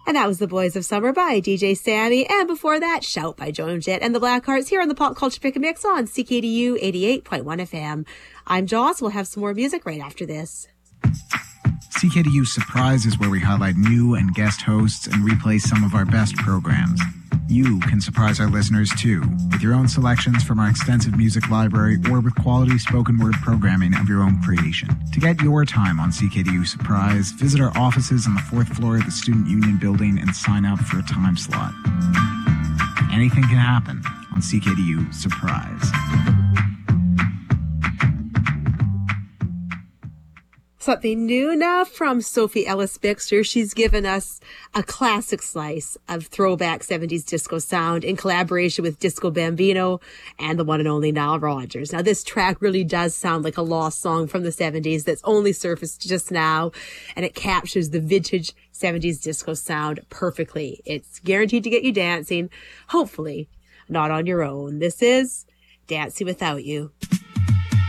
And that was The Boys of Summer by DJ Sammy. And before that, Shout by Joan Jett and the Blackhearts here on the Pop Culture Pick and Mix on CKDU 88.1 FM. I'm Joss. We'll have some more music right after this. CKDU Surprise is where we highlight new and guest hosts and replay some of our best programs. You can surprise our listeners too, with your own selections from our extensive music library or with quality spoken word programming of your own creation. To get your time on CKDU Surprise, visit our offices on the 4th floor of the Student Union Building and sign up for a time slot. Anything can happen on CKDU Surprise. Something new now from Sophie Ellis-Bixler. She's given us a classic slice of throwback 70s disco sound in collaboration with Disco Bambino and the one and only Nile Rodgers. Now, this track really does sound like a lost song from the 70s that's only surfaced just now, and it captures the vintage 70s disco sound perfectly. It's guaranteed to get you dancing, hopefully not on your own. This is Dancing Without You.